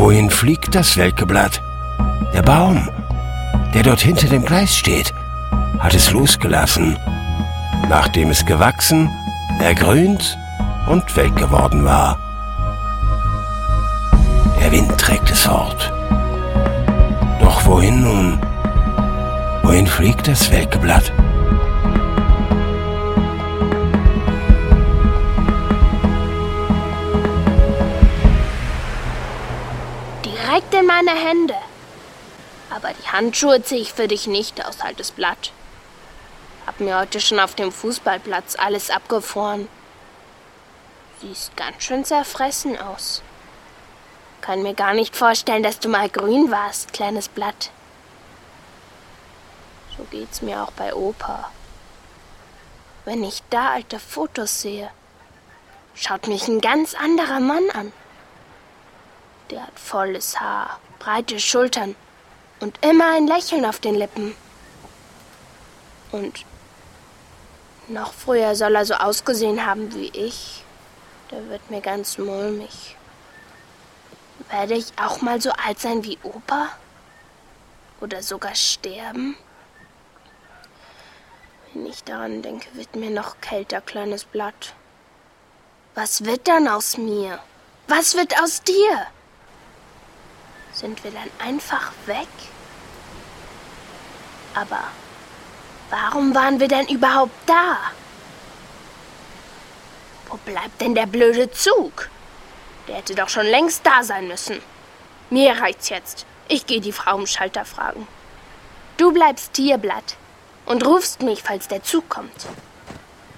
Wohin fliegt das welke Blatt? Der Baum, der dort hinter dem Gleis steht, hat es losgelassen, nachdem es gewachsen, ergrünt und welk geworden war. Der Wind trägt es fort. Doch wohin nun? Wohin fliegt das welke Blatt? Direkt in meine Hände. Aber die Handschuhe ziehe ich für dich nicht aus, altes Blatt. Hab mir heute schon auf dem Fußballplatz alles abgefroren. Siehst ganz schön zerfressen aus. Kann mir gar nicht vorstellen, dass du mal grün warst, kleines Blatt. So geht's mir auch bei Opa. Wenn ich da alte Fotos sehe, schaut mich ein ganz anderer Mann an. Der hat volles Haar, breite Schultern und immer ein Lächeln auf den Lippen. Und noch früher soll er so ausgesehen haben wie ich. Der wird mir ganz mulmig. Werde ich auch mal so alt sein wie Opa? Oder sogar sterben? Wenn ich daran denke, wird mir noch kälter, kleines Blatt. Was wird dann aus mir? Was wird aus dir? Sind wir dann einfach weg? Aber warum waren wir denn überhaupt da? Wo bleibt denn der blöde Zug? Der hätte doch schon längst da sein müssen. Mir reicht's jetzt. Ich gehe die Frau im Schalter fragen. Du bleibst hier, Blatt, und rufst mich, falls der Zug kommt.